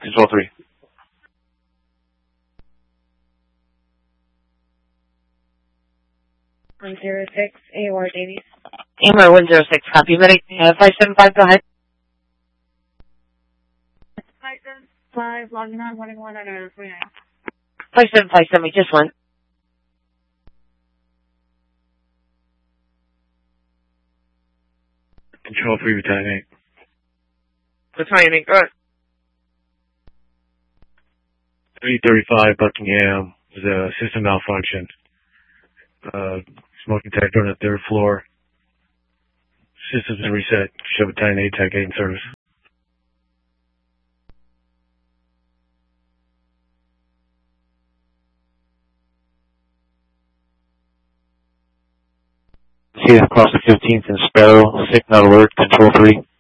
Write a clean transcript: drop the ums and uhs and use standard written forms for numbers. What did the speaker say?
Control 3. AOR Davies. AOR 106, copy. Medic 575, go ahead. 575, logging on, 1-1 under 49. 5757, we just went. Control 3, Battalion 8. Battalion 8, go ahead. 335 Buckingham. There's a system malfunction. Smoke detector on the 3rd floor. Systems been reset. Show Battalion 8 Tech 8 in service. See them across the 15th and Sparrow. Signal alert. Control 3.